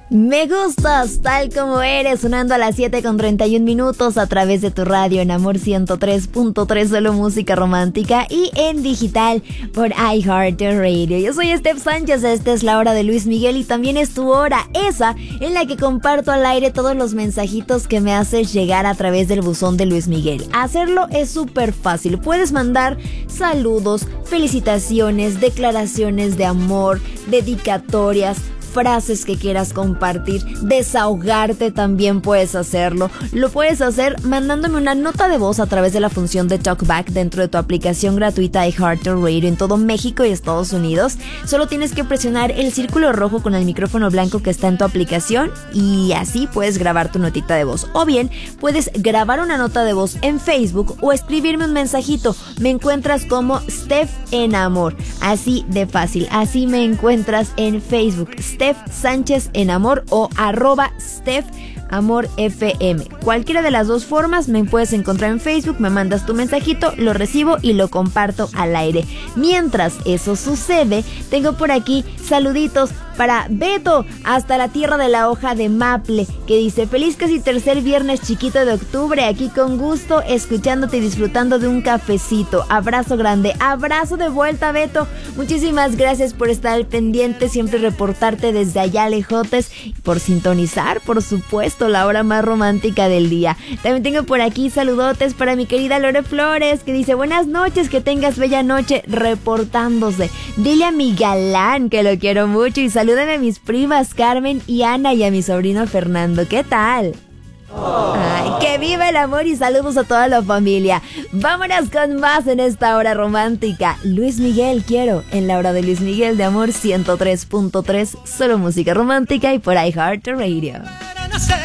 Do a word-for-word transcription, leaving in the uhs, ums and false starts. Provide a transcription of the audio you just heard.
Me gustas tal como eres, sonando a las siete con treinta y un minutos a través de tu radio en Amor ciento tres punto tres, solo música romántica, y en digital por iHeartRadio. Yo soy Steph Sánchez, esta es la hora de Luis Miguel y también es tu hora, esa en la que comparto al aire todos los mensajitos que me haces llegar a través del buzón de Luis Miguel. Hacerlo es súper fácil, puedes mandar saludos, felicitaciones, declaraciones de amor, dedicatorias, frases que quieras compartir, desahogarte, también puedes hacerlo. Lo puedes hacer mandándome una nota de voz a través de la función de TalkBack dentro de tu aplicación gratuita iHeartRadio en todo México y Estados Unidos. Solo tienes que presionar el círculo rojo con el micrófono blanco que está en tu aplicación y así puedes grabar tu notita de voz. O bien, puedes grabar una nota de voz en Facebook o escribirme un mensajito. Me encuentras como Steph en Amor. Así de fácil, así me encuentras en Facebook. Steph Sánchez en Amor o arroba Steph Amor F M. Cualquiera de las dos formas me puedes encontrar en Facebook, me mandas tu mensajito, lo recibo y lo comparto al aire. Mientras eso sucede, tengo por aquí saluditos para Beto, hasta la tierra de la hoja de maple, que dice: feliz casi tercer viernes chiquito de octubre, aquí con gusto, escuchándote y disfrutando de un cafecito. Abrazo grande, abrazo de vuelta, Beto. Muchísimas gracias por estar al pendiente, siempre reportarte desde allá lejotes, por sintonizar, por supuesto, la hora más romántica del día. También tengo por aquí saludotes para mi querida Lore Flores, que dice: buenas noches, que tengas bella noche, reportándose. Dile a mi galán que lo quiero mucho y salud. Salúdame a mis primas Carmen y Ana y a mi sobrino Fernando. ¿Qué tal? Oh. Ay, que viva el amor y saludos a toda la familia. Vámonos con más en esta hora romántica. Luis Miguel, quiero, en la hora de Luis Miguel de Amor ciento tres punto tres, solo música romántica y por iHeartRadio.